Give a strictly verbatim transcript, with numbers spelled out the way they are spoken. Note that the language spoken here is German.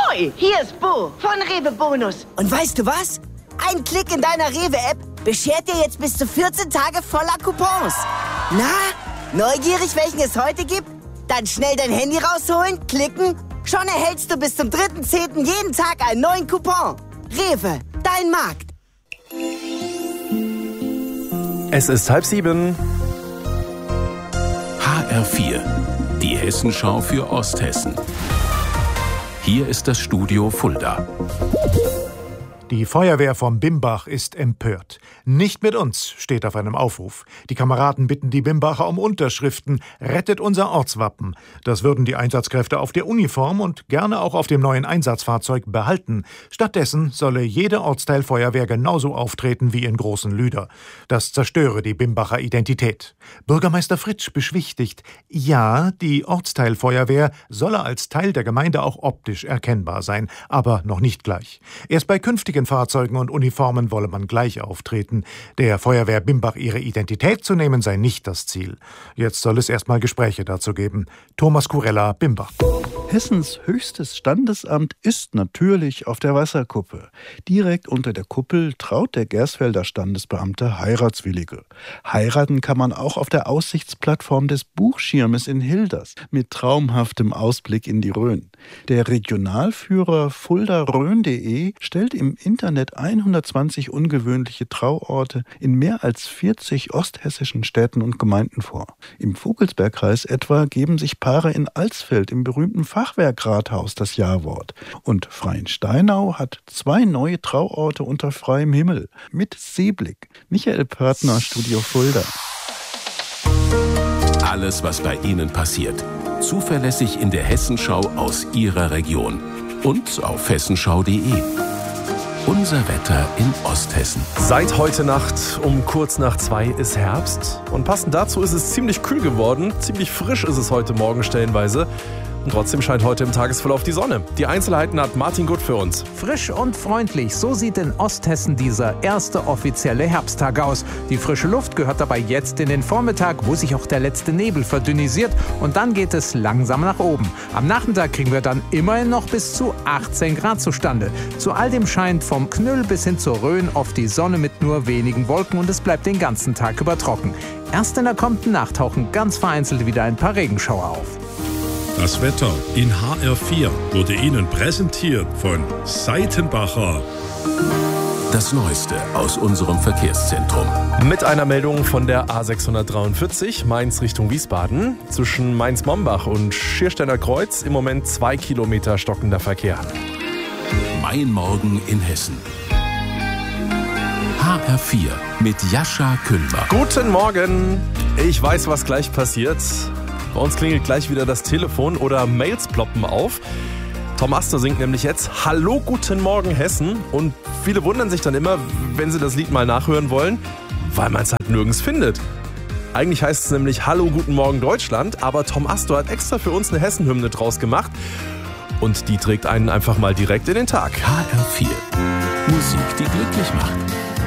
Ahoi, hier ist Bo von Rewe Bonus. Und weißt du was? Ein Klick in deiner Rewe-App beschert dir jetzt bis zu vierzehn Tage voller Coupons. Na, neugierig, welchen es heute gibt? Dann schnell dein Handy rausholen, klicken. Schon erhältst du bis zum dritten zehnten jeden Tag einen neuen Coupon. Rewe, dein Markt. Es ist halb sieben. H R vier, die Hessenschau für Osthessen. Hier ist das Studio Fulda. Die Feuerwehr vom Bimbach ist empört. Nicht mit uns, steht auf einem Aufruf. Die Kameraden bitten die Bimbacher um Unterschriften. Rettet unser Ortswappen. Das würden die Einsatzkräfte auf der Uniform und gerne auch auf dem neuen Einsatzfahrzeug behalten. Stattdessen solle jede Ortsteilfeuerwehr genauso auftreten wie in Großen Lüder. Das zerstöre die Bimbacher Identität. Bürgermeister Fritsch beschwichtigt, ja, die Ortsteilfeuerwehr solle als Teil der Gemeinde auch optisch erkennbar sein, aber noch nicht gleich. Erst bei künftigen Fahrzeugen und Uniformen wolle man gleich auftreten. Der Feuerwehr Bimbach ihre Identität zu nehmen, sei nicht das Ziel. Jetzt soll es erstmal Gespräche dazu geben. Thomas Kurella, Bimbach. Hessens höchstes Standesamt ist natürlich auf der Wasserkuppe. Direkt unter der Kuppel traut der Gersfelder Standesbeamte Heiratswillige. Heiraten kann man auch auf der Aussichtsplattform des Buchschirmes in Hilders mit traumhaftem Ausblick in die Rhön. Der Regionalführer fulda rhön punkt de stellt im Internet hundertzwanzig ungewöhnliche Trauorte in mehr als vierzig osthessischen Städten und Gemeinden vor. Im Vogelsbergkreis etwa geben sich Paare in Alsfeld im berühmten Fachwerkrathaus das Ja-Wort. Und Freiensteinau hat zwei neue Trauorte unter freiem Himmel mit Seeblick. Michael Pörtner, Studio Fulda. Alles, was bei Ihnen passiert. Zuverlässig in der Hessenschau aus Ihrer Region. Und auf hessenschau punkt de. Unser Wetter in Osthessen. Seit heute Nacht um kurz nach zwei ist Herbst. Und passend dazu ist es ziemlich kühl geworden. Ziemlich frisch ist es heute Morgen stellenweise. Und trotzdem scheint heute im Tagesverlauf die Sonne. Die Einzelheiten hat Martin Gutt für uns. Frisch und freundlich, so sieht in Osthessen dieser erste offizielle Herbsttag aus. Die frische Luft gehört dabei jetzt in den Vormittag, wo sich auch der letzte Nebel verdünnisiert. Und dann geht es langsam nach oben. Am Nachmittag kriegen wir dann immerhin noch bis zu achtzehn Grad zustande. Zu all dem scheint vom Knüll bis hin zur Rhön oft die Sonne mit nur wenigen Wolken und es bleibt den ganzen Tag über trocken. Erst in der kommenden Nacht tauchen ganz vereinzelt wieder ein paar Regenschauer auf. Das Wetter in H R vier wurde Ihnen präsentiert von Seitenbacher. Das Neueste aus unserem Verkehrszentrum. Mit einer Meldung von der A sechshundertdreiundvierzig, Mainz Richtung Wiesbaden. Zwischen Mainz-Mombach und Schiersteiner Kreuz im Moment zwei Kilometer stockender Verkehr. Mein Morgen in Hessen. H R vier mit Jascha Kühlber. Guten Morgen. Ich weiß, was gleich passiert. Bei uns klingelt gleich wieder das Telefon oder Mails ploppen auf. Tom Astor singt nämlich jetzt Hallo, guten Morgen Hessen. Und viele wundern sich dann immer, wenn sie das Lied mal nachhören wollen, weil man es halt nirgends findet. Eigentlich heißt es nämlich Hallo, guten Morgen Deutschland, aber Tom Astor hat extra für uns eine Hessenhymne draus gemacht. Und die trägt einen einfach mal direkt in den Tag. H R vier. Musik, die glücklich macht.